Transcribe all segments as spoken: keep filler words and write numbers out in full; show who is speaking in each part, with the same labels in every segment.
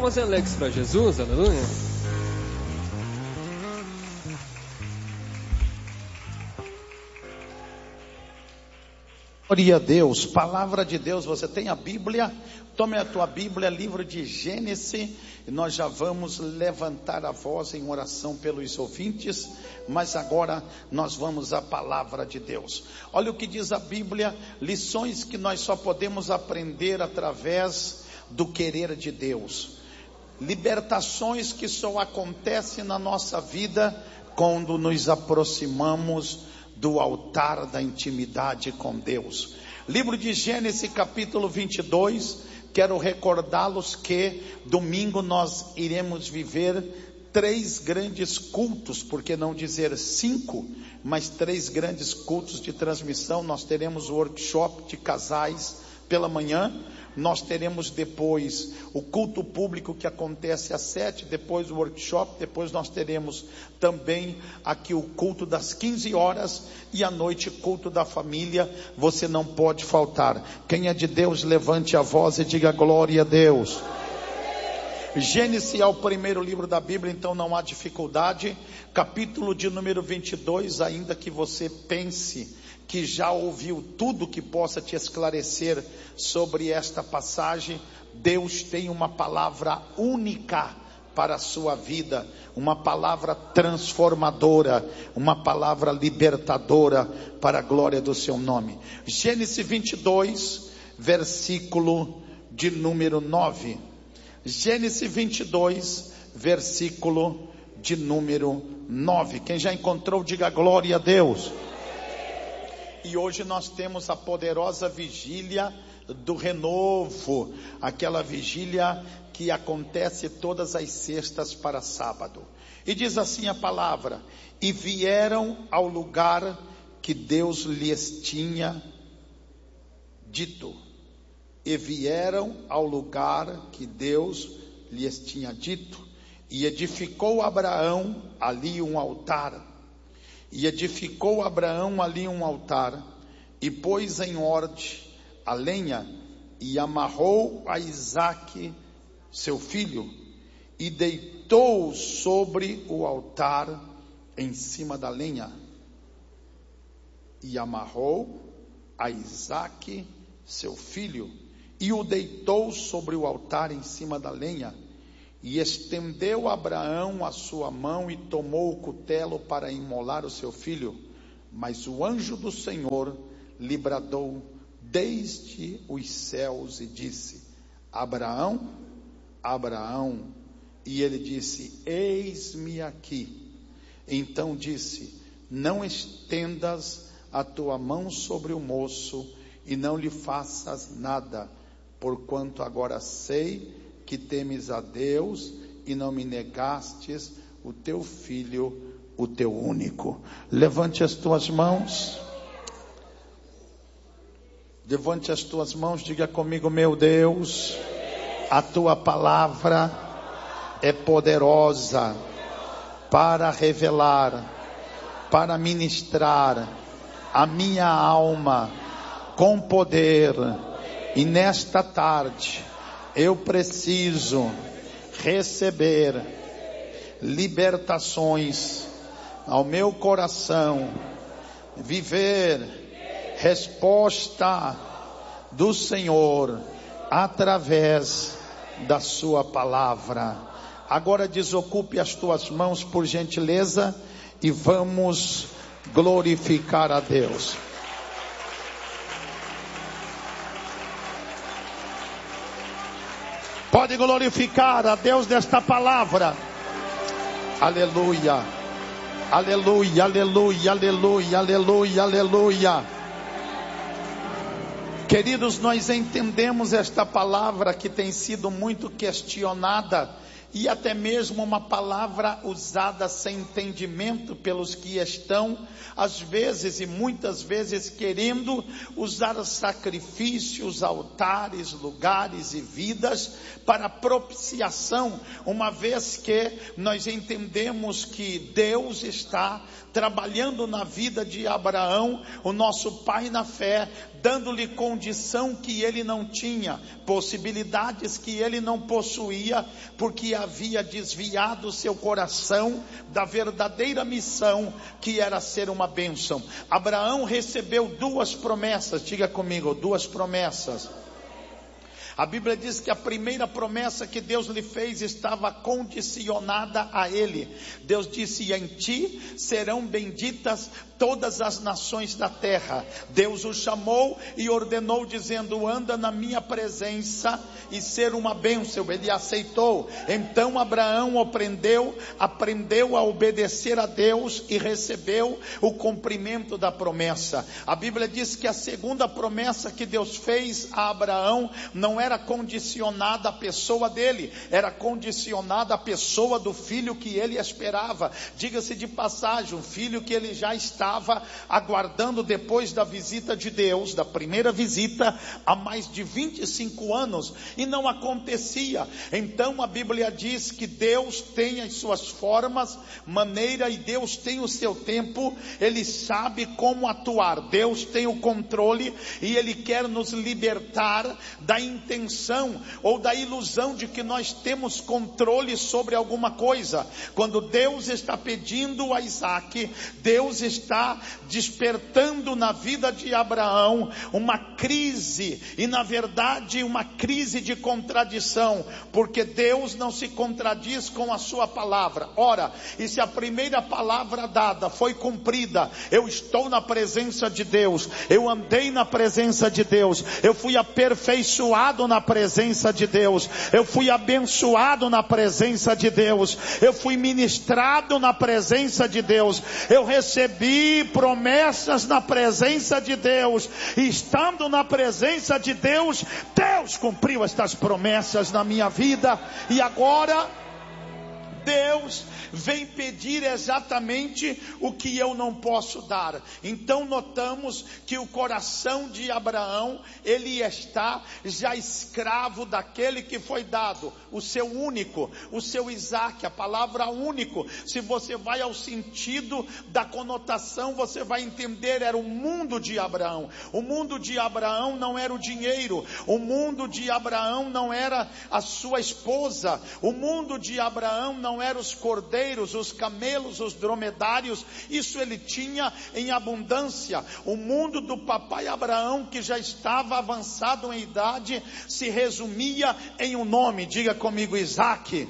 Speaker 1: palmas e alegres para Jesus, aleluia.
Speaker 2: Glória a Deus, palavra de Deus. Você tem a Bíblia? Tome a tua Bíblia, livro de Gênesis, e nós já vamos levantar a voz em oração pelos ouvintes, mas agora nós vamos à palavra de Deus. Olha o que diz a Bíblia, lições que nós só podemos aprender através do querer de Deus, libertações que só acontecem na nossa vida quando nos aproximamos do altar da intimidade com Deus. Livro de Gênesis, capítulo vinte e dois. Quero recordá-los que domingo nós iremos viver três grandes cultos, por que não dizer cinco, mas três grandes cultos de transmissão. Nós teremos o workshop de casais pela manhã. Nós teremos depois o culto público que acontece às sete, depois o workshop, depois nós teremos também aqui o culto das quinze horas e à noite culto da família. Você não pode faltar. Quem é de Deus, levante a voz e diga glória a Deus. Gênesis é o primeiro livro da Bíblia, então não há dificuldade. Capítulo de número vinte e dois, ainda que você pense que já ouviu tudo que possa te esclarecer sobre esta passagem, Deus tem uma palavra única para a sua vida, uma palavra transformadora, uma palavra libertadora para a glória do seu nome. Gênesis vinte e dois, versículo de número nove. Gênesis vinte e dois, versículo de número nove. Quem já encontrou, diga glória a Deus. E hoje nós temos a poderosa vigília do renovo, aquela vigília que acontece todas as sextas para sábado. E diz assim a palavra: e vieram ao lugar que Deus lhes tinha dito. E vieram ao lugar que Deus lhes tinha dito. E edificou Abraão ali um altar. E edificou Abraão ali um altar, e pôs em ordem a lenha, e amarrou a Isaque, seu filho, e deitou sobre o altar em cima da lenha. E amarrou a Isaque, seu filho, e o deitou sobre o altar em cima da lenha. E estendeu Abraão a sua mão e tomou o cutelo para imolar o seu filho. Mas o anjo do Senhor lhe bradou desde os céus e disse: Abraão, Abraão. E ele disse: eis-me aqui. Então disse: não estendas a tua mão sobre o moço e não lhe faças nada, porquanto agora sei que temes a Deus e não me negastes o teu filho, o teu único. Levante as tuas mãos. Levante as tuas mãos, diga comigo: meu Deus, a tua palavra é poderosa para revelar, para ministrar a minha alma com poder. E nesta tarde eu preciso receber libertações ao meu coração, viver resposta do Senhor através da sua palavra. Agora desocupe as tuas mãos, por gentileza, e vamos glorificar a Deus. Pode glorificar a Deus desta palavra. Aleluia, aleluia, aleluia, aleluia, aleluia, aleluia. Queridos, nós entendemos esta palavra que tem sido muito questionada e até mesmo uma palavra usada sem entendimento pelos que estão, às vezes e muitas vezes, querendo usar sacrifícios, altares, lugares e vidas para propiciação, uma vez que nós entendemos que Deus está trabalhando na vida de Abraão, o nosso pai na fé, dando-lhe condição que ele não tinha, possibilidades que ele não possuía, porque havia desviado seu coração da verdadeira missão, que era ser uma bênção. Abraão recebeu duas promessas, diga comigo, duas promessas. A Bíblia diz que a primeira promessa que Deus lhe fez estava condicionada a ele. Deus disse: em ti serão benditas todas as nações da terra. Deus o chamou e ordenou, dizendo: anda na minha presença e ser uma bênção. Ele aceitou. Então Abraão aprendeu, aprendeu a obedecer a Deus e recebeu o cumprimento da promessa. A Bíblia diz que a segunda promessa que Deus fez a Abraão não era condicionada à pessoa dele, era condicionada à pessoa do filho que ele esperava. Diga-se de passagem, um filho que ele já estava aguardando depois da visita de Deus, da primeira visita, há mais de vinte e cinco anos, e não acontecia. Então a Bíblia diz que Deus tem as suas formas, maneira, e Deus tem o seu tempo. Ele sabe como atuar. Deus tem o controle e Ele quer nos libertar da intenção ou da ilusão de que nós temos controle sobre alguma coisa. Quando Deus está pedindo a Isaac, Deus está despertando na vida de Abraão uma crise, e na verdade uma crise de contradição, porque Deus não se contradiz com a sua palavra. Ora, e se a primeira palavra dada foi cumprida, eu estou na presença de Deus, eu andei na presença de Deus, eu fui aperfeiçoado na presença de Deus, eu fui abençoado na presença de Deus, eu fui ministrado na presença de Deus, eu recebi promessas na presença de Deus, e estando na presença de Deus, Deus cumpriu estas promessas na minha vida. E agora Deus vem pedir exatamente o que eu não posso dar. Então notamos que o coração de Abraão, ele está já escravo daquele que foi dado, o seu único, o seu Isaac. A palavra único, se você vai ao sentido da conotação, você vai entender, era o mundo de Abraão. O mundo de Abraão não era o dinheiro, o mundo de Abraão não era a sua esposa, o mundo de Abraão não era os cordeiros, os camelos, os dromedários. Isso ele tinha em abundância. O mundo do papai Abraão, que já estava avançado em idade, se resumia em um nome. Diga comigo, Isaac.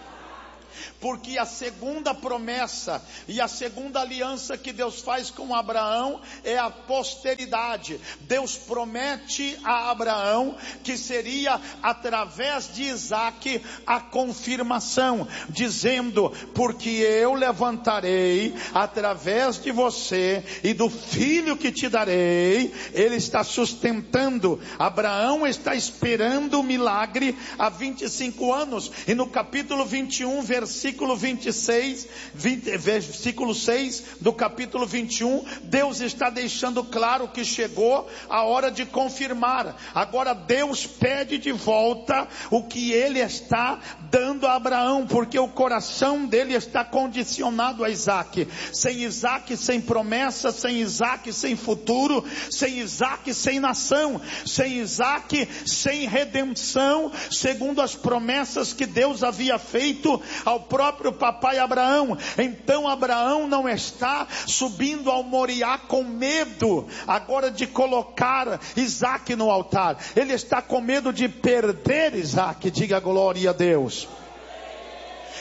Speaker 2: Porque a segunda promessa e a segunda aliança que Deus faz com Abraão é a posteridade. Deus promete a Abraão que seria através de Isaac a confirmação, dizendo: porque eu levantarei através de você e do filho que te darei. Ele está sustentando. Abraão está esperando o milagre há vinte e cinco anos, e no capítulo vinte e um, versículo Versículo vinte e seis, vinte, versículo seis do capítulo vinte e um, Deus está deixando claro que chegou a hora de confirmar. Agora Deus pede de volta o que Ele está dando a Abraão, porque o coração dele está condicionado a Isaac. Sem Isaac, sem promessa, sem Isaac, sem futuro, sem Isaac, sem nação, sem Isaac, sem redenção, segundo as promessas que Deus havia feito ao próprio papai Abraão. Então Abraão não está subindo ao Moriá com medo agora de colocar Isaac no altar. Ele está com medo de perder Isaac. Diga glória a Deus.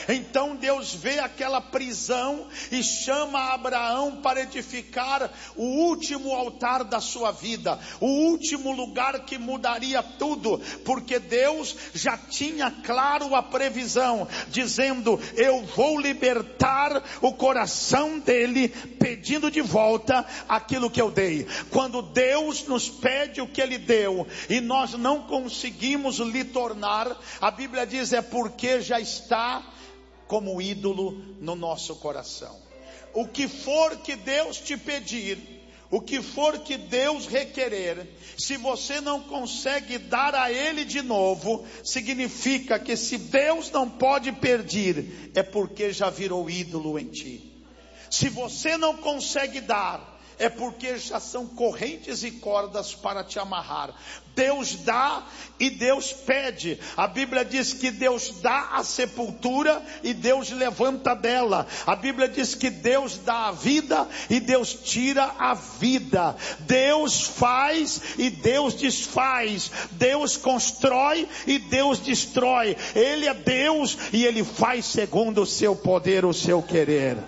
Speaker 2: Então Deus vê aquela prisão e chama Abraão para edificar o último altar da sua vida, o último lugar que mudaria tudo, porque Deus já tinha claro a previsão, dizendo: eu vou libertar o coração dele, pedindo de volta aquilo que eu dei. Quando Deus nos pede o que ele deu e nós não conseguimos lhe tornar, a Bíblia diz é porque já está como ídolo no nosso coração. O que for que Deus te pedir, o que for que Deus requerer, se você não consegue dar a ele de novo, significa que se Deus não pode pedir, é porque já virou ídolo em ti. Se você não consegue dar, é porque já são correntes e cordas para te amarrar. Deus dá e Deus pede. A Bíblia diz que Deus dá a sepultura e Deus levanta dela. A Bíblia diz que Deus dá a vida e Deus tira a vida. Deus faz e Deus desfaz. Deus constrói e Deus destrói. Ele é Deus e Ele faz segundo o seu poder, o seu querer.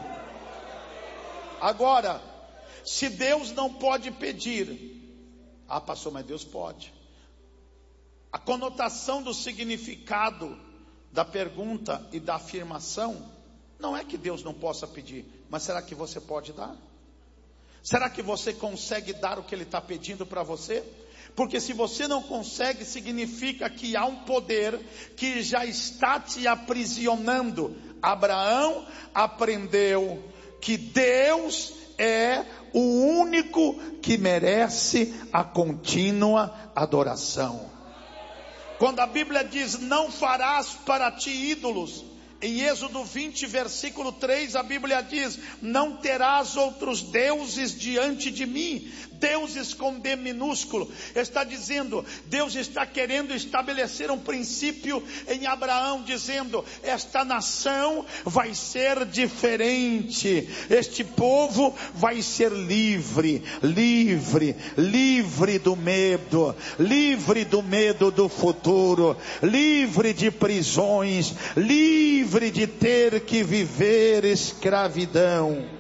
Speaker 2: Agora, se Deus não pode pedir, ah pastor, mas Deus pode. A conotação do significado da pergunta e da afirmação não é que Deus não possa pedir, mas será que você pode dar? Será que você consegue dar o que Ele está pedindo para você? Porque se você não consegue, significa que há um poder que já está te aprisionando. Abraão aprendeu que Deus é o único que merece a contínua adoração. Quando a Bíblia diz: não farás para ti ídolos, em Êxodo vinte, versículo três, a Bíblia diz: não terás outros deuses diante de mim. Deuses com D minúsculo. Está dizendo, Deus está querendo estabelecer um princípio em Abraão, dizendo: esta nação vai ser diferente. Este povo vai ser livre, livre, livre do medo, livre do medo do futuro, livre de prisões, livre de ter que viver escravidão.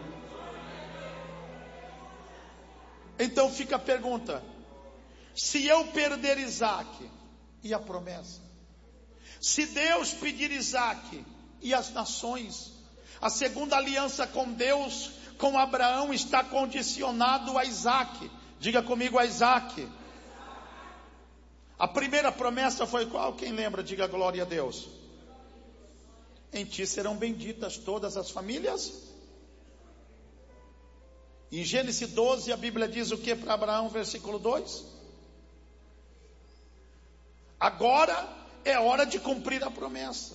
Speaker 2: Então fica a pergunta: se eu perder Isaac, e a promessa? Se Deus pedir Isaac, e as nações? A segunda aliança com Deus, com Abraão, está condicionado a Isaac. Diga comigo, a Isaac. A primeira promessa foi qual? Quem lembra? Diga glória a Deus. Em ti serão benditas todas as famílias. Em Gênesis doze, a Bíblia diz o que para Abraão, versículo dois? Agora é hora de cumprir a promessa.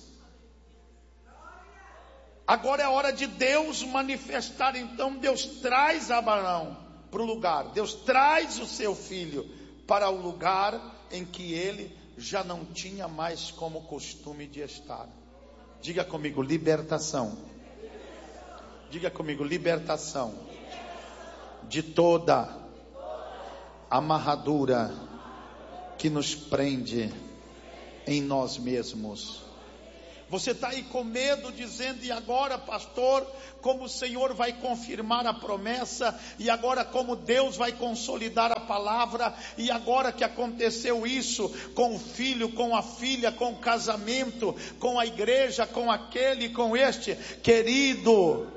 Speaker 2: Agora é hora de Deus manifestar. Então Deus traz Abraão para o lugar. Deus traz o seu filho para o lugar em que ele já não tinha mais como costume de estar. Diga comigo, libertação. Diga comigo, libertação de toda amarradura que nos prende em nós mesmos. Você está aí com medo, dizendo: e agora, pastor, como o Senhor vai confirmar a promessa? E agora como Deus vai consolidar a palavra? E agora que aconteceu isso com o filho, com a filha, com o casamento, com a igreja, com aquele, com este? Querido,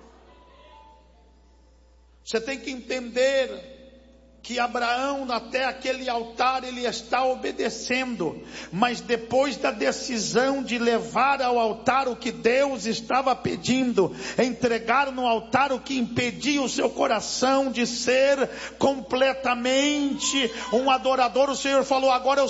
Speaker 2: você tem que entender que Abraão, até aquele altar, ele está obedecendo, mas depois da decisão de levar ao altar o que Deus estava pedindo, entregar no altar o que impedia o seu coração de ser completamente um adorador, o Senhor falou: agora eu